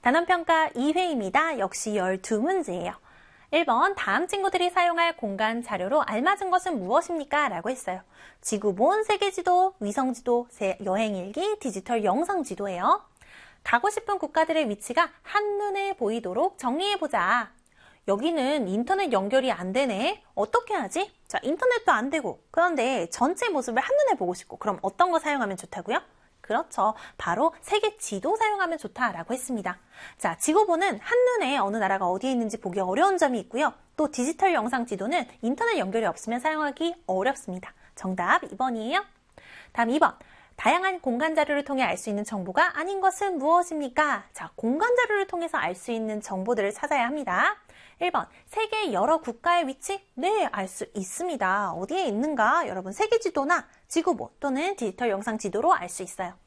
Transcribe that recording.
단원평가 2회입니다. 역시 12문제예요. 1번, 다음 친구들이 사용할 공간 자료로 알맞은 것은 무엇입니까? 라고 했어요. 지구본, 세계지도, 위성지도, 여행일기, 디지털 영상지도예요. 가고 싶은 국가들의 위치가 한눈에 보이도록 정리해보자. 여기는 인터넷 연결이 안 되네. 어떻게 하지? 자, 인터넷도 안 되고, 그런데 전체 모습을 한눈에 보고 싶고, 그럼 어떤 거 사용하면 좋다고요? 그렇죠. 바로 세계 지도 사용하면 좋다라고 했습니다. 자, 지구본은 한눈에 어느 나라가 어디에 있는지 보기 어려운 점이 있고요. 또 디지털 영상 지도는 인터넷 연결이 없으면 사용하기 어렵습니다. 정답 2번이에요. 다음 2번. 다양한 공간 자료를 통해 알 수 있는 정보가 아닌 것은 무엇입니까? 자, 공간 자료를 통해서 알 수 있는 정보들을 찾아야 합니다. 1번, 세계 여러 국가의 위치? 네, 알 수 있습니다. 어디에 있는가? 여러분, 세계 지도나 지구본 또는 디지털 영상 지도로 알 수 있어요.